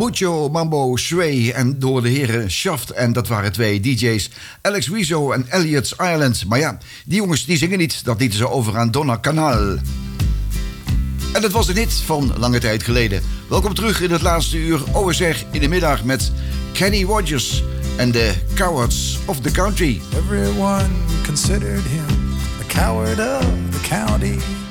Mucho Mambo Sway en door de heren Shaft. En dat waren 2 DJ's, Alex Rizzo en Elliot's Island. Maar ja, die jongens die zingen niet, dat lieten ze over aan Donna Canal. En dat was een hit van lange tijd geleden. Welkom terug in het laatste uur OSR in de middag met Kenny Rogers en de Cowards of the Country. Everyone considered him the coward of the county.